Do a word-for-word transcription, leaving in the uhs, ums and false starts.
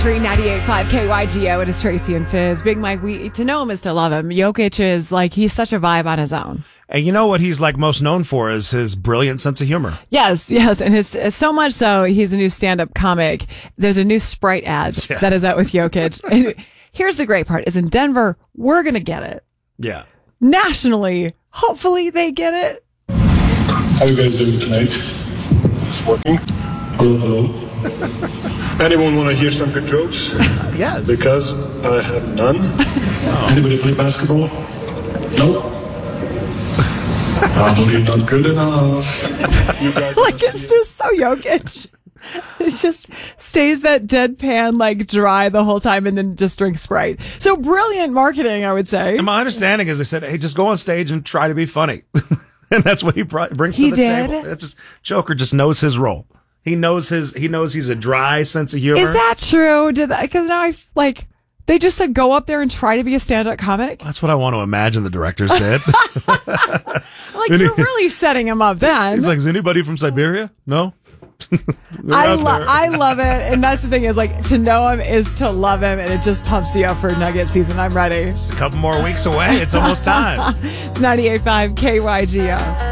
three ninety-eight point five K Y G O. It is Tracy and Fizz. Big Mike, we to know him is to love him. Jokic is like, he's such a vibe on his own. And you know what he's like most known for is his brilliant sense of humor. Yes, yes. And his so much so, he's a new stand-up comic. There's a new Sprite ad Yeah. that is out with Jokic. And here's the great part, is in Denver, we're going to get it. Yeah. Nationally, hopefully they get it. How you guys doing tonight? It's working. Hello, hello. Anyone want to hear some good jokes? Yes. Because I have none. Oh. Anybody play basketball? No. Probably not good enough. You guys Like, it's just so Jokic. It just stays that deadpan, like, dry the whole time and then just drinks Sprite. So brilliant marketing, I would say. And my understanding is they said, hey, just go on stage and try to be funny. And that's what he brought, brings He to the did? table. It's just, Joker just knows his role. He knows his, he knows he's a dry sense of humor. Is that true? Did that, because now I, like, they just said go up there and try to be a stand-up comic? That's what I want to imagine the directors did. Like, you're really setting him up then. He's like, is anybody from Siberia? No? I, lo- I love it. And that's the thing is, like, to know him is to love him, and it just pumps you up for Nugget season. I'm ready. It's a couple more weeks away. It's almost time. It's ninety-eight point five K Y G O.